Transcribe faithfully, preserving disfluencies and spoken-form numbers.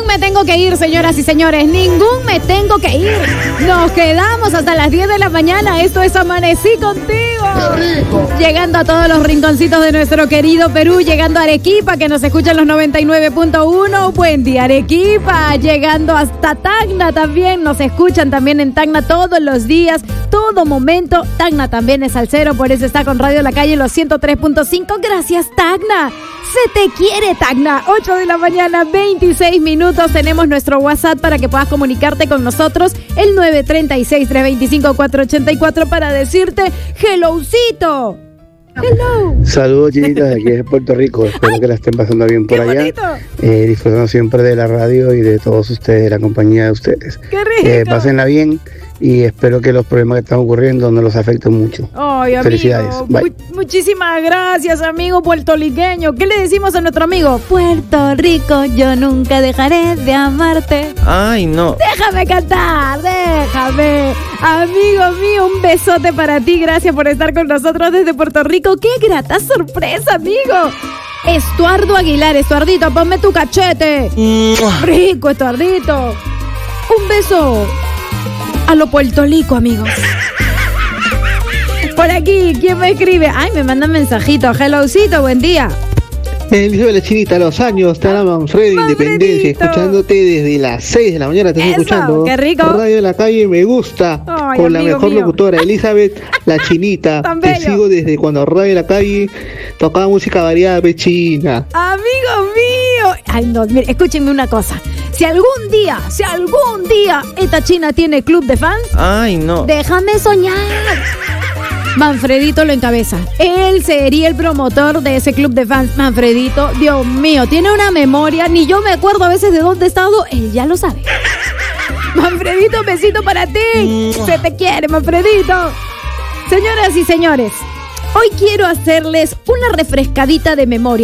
me tengo que ir, señoras y señores. Ningún me tengo que ir. Nos quedamos hasta las diez de la mañana. Esto es Amanecí Contigo. Llegando a todos los rinconcitos de nuestro querido Perú. Llegando a Arequipa, que nos escuchan los noventa y nueve punto uno. Buen día, Arequipa. Llegando hasta Tacna también. Nos escuchan también en Tacna todos los días, todo momento. Tacna también es salsero, por eso está con Radio La Calle los ciento tres punto cinco. Gracias, Tacna. Se te quiere, Tacna. ocho de la mañana, veintiséis minutos. Tenemos nuestro WhatsApp para que puedas comunicarte con nosotros. El nueve tres seis, tres dos cinco, cuatro ocho cuatro para decirte hellocito. Hello. Saludos, chinitas, de aquí de Puerto Rico. Espero Ay, que la estén pasando bien por allá. Eh, disfrutando siempre de la radio y de todos ustedes, de la compañía de ustedes. Qué rico. Eh, pásenla bien y espero que los problemas que están ocurriendo no los afecten mucho. Ay, amigo, felicidades. Bye. Mu- muchísimas gracias, amigo puertorriqueño. ¿Qué le decimos a nuestro amigo? Puerto Rico, yo nunca dejaré de amarte. Ay, no. Déjame cantar, déjame. Amigo mío, un besote para ti. Gracias por estar con nosotros desde Puerto Rico. ¡Qué grata sorpresa, amigo! Estuardo Aguilar, Estuardito, ponme tu cachete. Rico, Estuardito. Un beso a lo puertolico, amigos. Por aquí, ¿quién me escribe? Ay, me manda mensajito. Hellocito, buen día. Bendiciones, la chinita, los años, te la Manfred Independencia, escuchándote desde las seis de la mañana, te estoy Eso, escuchando. Qué rico. Radio La Calle me gusta, Ay, con la mejor mío. locutora, Elizabeth, la chinita. Tan Te bello. sigo desde cuando Radio La Calle tocaba música variada, pechina. Amigo mío. Ay, no, mire, escúchenme una cosa. Si algún día, si algún día esta china tiene club de fans, Ay, no. déjame soñar. Manfredito lo encabeza. Él sería el promotor de ese club de fans. Manfredito, Dios mío, tiene una memoria. Ni yo me acuerdo a veces de dónde he estado. Él ya lo sabe. Manfredito, besito para ti. Se te quiere, Manfredito. Señoras y señores, hoy quiero hacerles una refrescadita de memoria.